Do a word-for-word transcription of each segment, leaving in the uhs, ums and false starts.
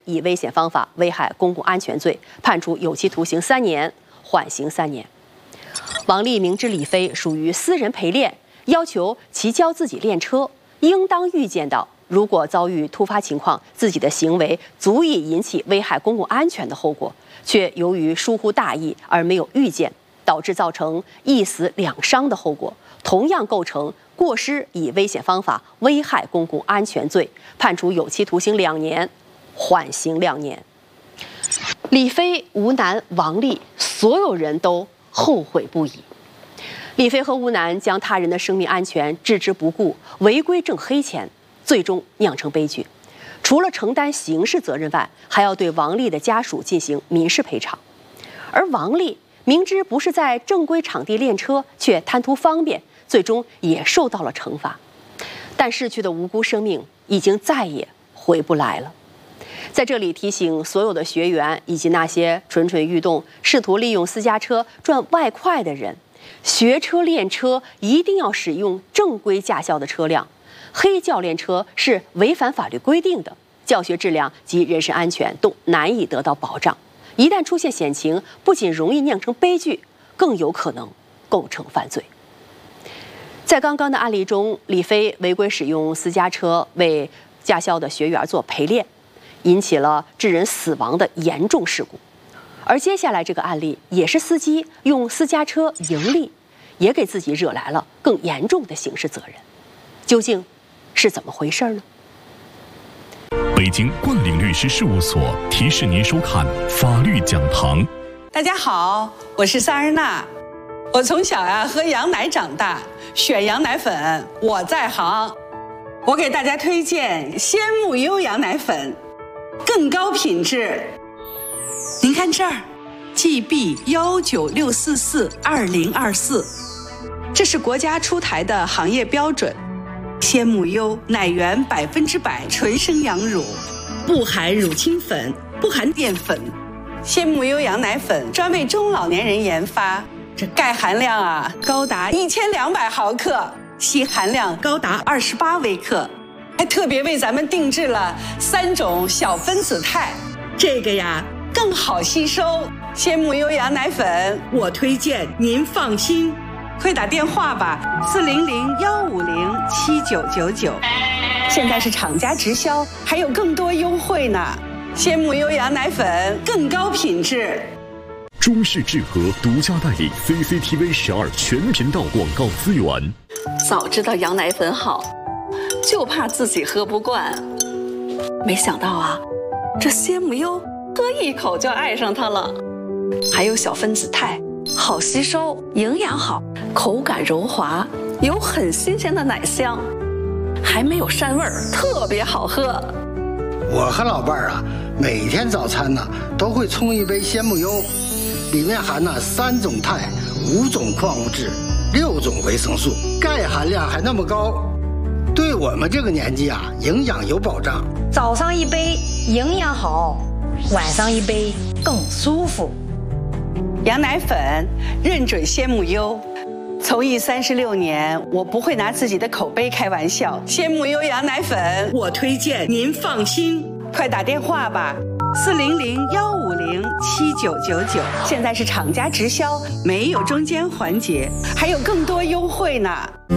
以危险方法危害公共安全罪，判处有期徒刑三年，缓刑三年。王丽明知李飞属于私人陪练，要求其教自己练车，应当预见到，如果遭遇突发情况，自己的行为足以引起危害公共安全的后果，却由于疏忽大意而没有预见，导致造成一死两伤的后果，同样构成过失以危险方法危害公共安全罪，判处有期徒刑两年，缓刑两年。李飞、吴楠、王丽，所有人都后悔不已。李飞和吴楠将他人的生命安全置之不顾，违规挣黑钱，最终酿成悲剧。除了承担刑事责任外，还要对王丽的家属进行民事赔偿。而王丽明知不是在正规场地练车，却贪图方便，最终也受到了惩罚。但逝去的无辜生命已经再也回不来了。在这里提醒所有的学员以及那些蠢蠢欲动、试图利用私家车赚外快的人，学车练车一定要使用正规驾校的车辆。黑教练车是违反法律规定的，教学质量及人身安全都难以得到保障。一旦出现险情，不仅容易酿成悲剧，更有可能构成犯罪。在刚刚的案例中，李飞违规使用私家车为驾校的学员做陪练，引起了致人死亡的严重事故。而接下来这个案例也是司机用私家车盈利，也给自己惹来了更严重的刑事责任。究竟是怎么回事呢？ 北京冠岭律师事务所提示您收看法律讲堂。 大家好，我是萨日娜。我从小呀、啊、喝羊奶长大，选羊奶粉我在行。我给大家推荐鲜木优羊奶粉，更高品质。您看这儿 ，G B 幺九六四四二零二四，这是国家出台的行业标准。鲜木优奶源百分之百纯生羊乳，不含乳清粉，不含淀粉。鲜木优羊奶粉专为中老年人研发，这钙含量啊高达一千两百毫克，硒含量高达二十八微克，还特别为咱们定制了三种小分子肽，这个呀更好吸收。鲜木优羊奶粉，我推荐您放心。快打电话吧，四零零幺五零七九九九。现在是厂家直销，还有更多优惠呢。鲜木优羊奶粉更高品质。 中视智和独家代理 C C T V 十二全频道广告资源。 早知道羊奶粉好，就怕自己喝不惯。没想到啊，这鲜木优喝一口就爱上它了。还有小分子肽，好吸收，营养好，口感柔滑，有很新鲜的奶香，还没有膻味儿，特别好喝。 我和老伴儿啊，每天早餐呢都会冲一杯鲜木优，里面含了三种肽、五种矿物质、六种维生素，钙含量还那么高，对我们这个年纪啊，营养有保障。 早上一杯营养好，晚上一杯更舒服。 羊奶粉认准鲜木优，从艺三十六年，我不会拿自己的口碑开玩笑。鲜木优羊奶粉，我推荐您放心。快打电话吧，四零零幺五零七九九九。现在是厂家直销，没有中间环节，还有更多优惠呢。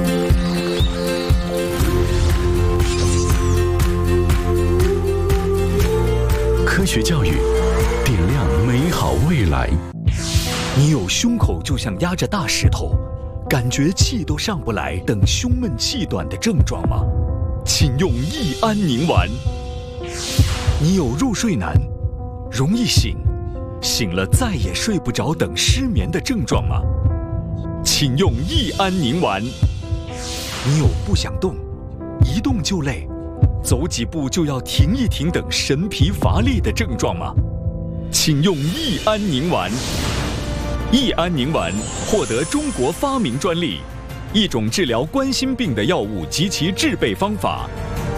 科学教育，点亮美好未来。你有胸口就像压着大石头，感觉气都上不来等胸闷气短的症状吗？请用益安宁丸。你有入睡难、容易醒、醒了再也睡不着等失眠的症状吗？请用益安宁丸。你有不想动、一动就累、走几步就要停一停等神疲乏力的症状吗？请用益安宁丸。益安宁丸获得中国发明专利，一种治疗冠心病的药物及其制备方法。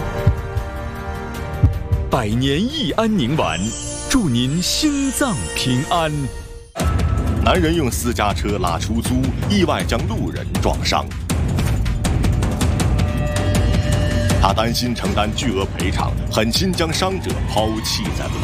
百年益安宁丸，祝您心脏平安。 男人用私家车拉出租，意外将路人撞伤。他担心承担巨额赔偿，狠心将伤者抛弃在路